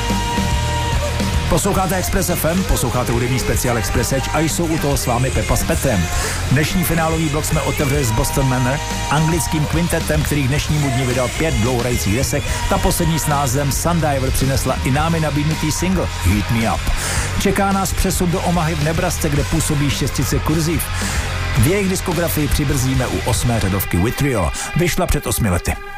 Posloucháte Express FM, posloucháte hudební speciál Express Edge a jsou u toho s vámi Pepa s Petrem. Dnešní finálový blok jsme otevřeli s Boston Manor, anglickým kvintetem, který k dnešnímu dni vydal 5 dlouhohrajících desek. Ta poslední s názvem Sundiver přinesla i námi nabídnutý single Heat Me Up. Čeká nás přesun do Omahy v Nebrasce, kde působí šestice Kurziv. V jejich diskografii přibrzdíme u 8. řadovky With Trio. Vyšla před 8 lety.